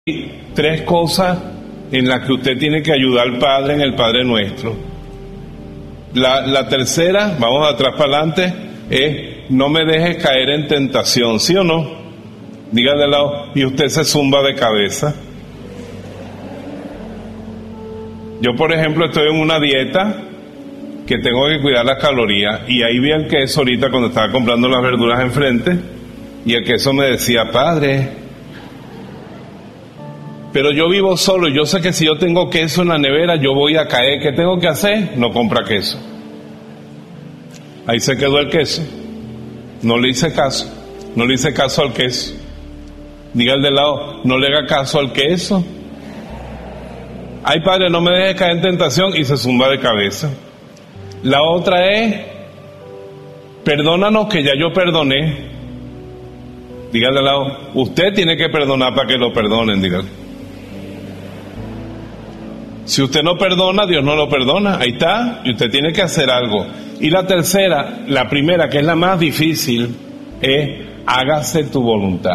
Tres cosas en las que usted tiene que ayudar al Padre en el Padre Nuestro. La tercera, vamos de atrás para adelante, es: no me dejes caer en tentación, ¿sí o no? Diga de lado, y usted se zumba de cabeza. Yo, por ejemplo, estoy en una dieta que tengo que cuidar las calorías, y ahí vi el queso ahorita cuando estaba comprando las verduras enfrente, y el queso me decía: Padre, pero yo vivo solo y yo sé que si yo tengo queso en la nevera yo voy a caer. ¿Qué tengo que hacer? No compra queso. Ahí se quedó el queso. No le hice caso. No le hice caso al queso. Diga al de lado, no le haga caso al queso. Ay, Padre, no me dejes caer en tentación, y se zumba de cabeza. La otra es: perdónanos que ya yo perdoné. Dígale al lado, usted tiene que perdonar para que lo perdonen, dígale. Si usted no perdona, Dios no lo perdona. Ahí está, y usted tiene que hacer algo. Y la tercera, la primera, que es la más difícil, es: hágase tu voluntad.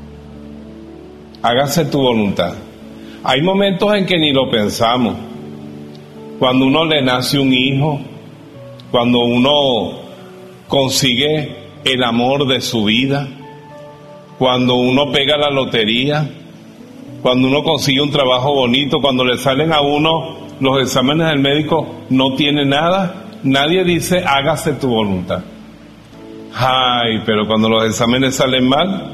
Hágase tu voluntad. Hay momentos en que ni lo pensamos. Cuando uno le nace un hijo, cuando uno consigue el amor de su vida, cuando uno pega la lotería, cuando uno consigue un trabajo bonito, cuando le salen a uno los exámenes del médico, no tiene nada, nadie dice hágase tu voluntad. Ay, pero cuando los exámenes salen mal,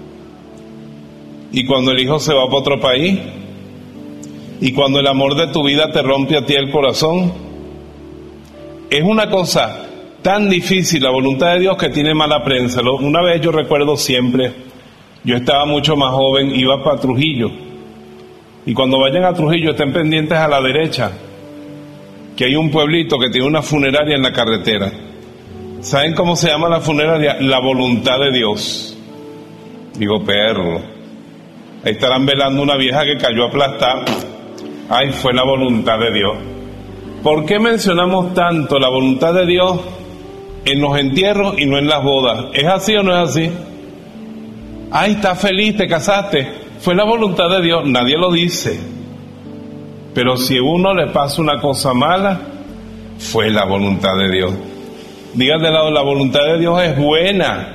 y cuando el hijo se va para otro país, y cuando el amor de tu vida te rompe a ti el corazón, es una cosa tan difícil la voluntad de Dios que tiene mala prensa. Una vez yo recuerdo siempre, yo estaba mucho más joven, iba para Trujillo, y cuando vayan a Trujillo estén pendientes a la derecha, que hay un pueblito que tiene una funeraria en la carretera. ¿Saben cómo se llama la funeraria? La Voluntad de Dios. Digo, perro, ahí estarán velando una vieja que cayó aplastada. Ay, fue la voluntad de Dios. ¿Por qué mencionamos tanto la voluntad de Dios en los entierros y no en las bodas? ¿Es así o no es así? Ay, estás feliz, te casaste, fue la voluntad de Dios. Nadie lo dice, pero si a uno le pasa una cosa mala, fue la voluntad de Dios. Dígale de lado, la voluntad de Dios es buena.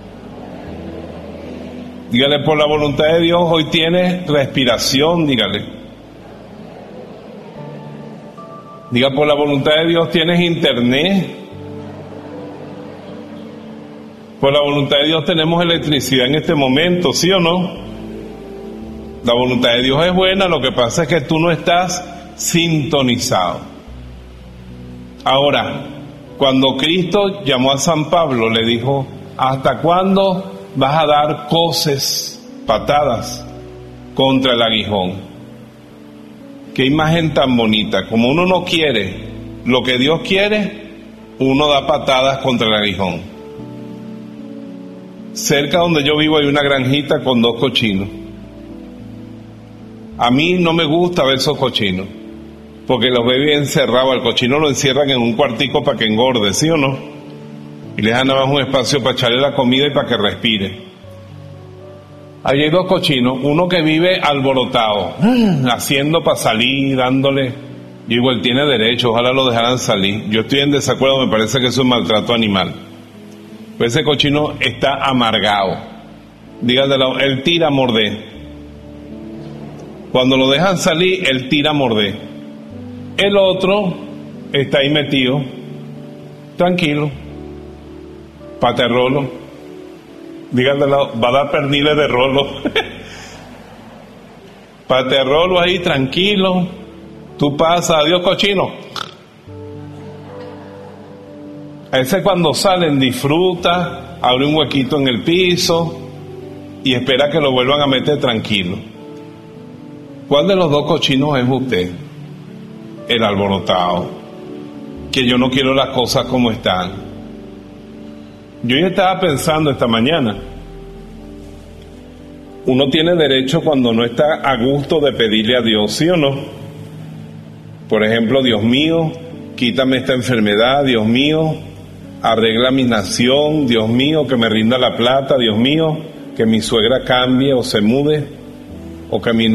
Dígale, por la voluntad de Dios hoy tienes respiración, dígale. Diga, por la voluntad de Dios tienes internet. Por la voluntad de Dios tenemos electricidad en este momento, ¿sí o no? La voluntad de Dios es buena, lo que pasa es que tú no estás sintonizado. Ahora, cuando Cristo llamó a San Pablo, le dijo: ¿hasta cuándo vas a dar coces, patadas contra el aguijón? Qué imagen tan bonita. Como uno no quiere lo que Dios quiere, uno da patadas contra el aguijón. Cerca donde yo vivo hay una granjita con 2 cochinos. A mí no me gusta ver esos cochinos, porque los veo encerrados. Al cochino lo encierran en un cuartico para que engorde, ¿sí o no? Y le dejan nada más un espacio para echarle la comida y para que respire. Allí hay 2 cochinos, uno que vive alborotado, haciendo para salir, dándole. Yo digo, él tiene derecho, ojalá lo dejaran salir. Yo estoy en desacuerdo, me parece que eso es maltrato animal. Pues ese cochino está amargado. Díganle, él tira a morder. Cuando lo dejan salir, él tira a morder. El otro está ahí metido, tranquilo, paterrolo. Díganle, va a dar perniles de rolo. Paterrolo ahí, tranquilo. Tú pasas, adiós cochino. A ese cuando salen disfruta, abre un huequito en el piso y espera que lo vuelvan a meter tranquilo. ¿Cuál de los 2 cochinos es usted? El alborotado, que yo no quiero las cosas como están. Yo ya estaba pensando esta mañana, uno tiene derecho cuando no está a gusto de pedirle a Dios, ¿sí o no? Por ejemplo, Dios mío, quítame esta enfermedad, Dios mío, arregla mi nación, Dios mío, que me rinda la plata, Dios mío, que mi suegra cambie o se mude, o que mi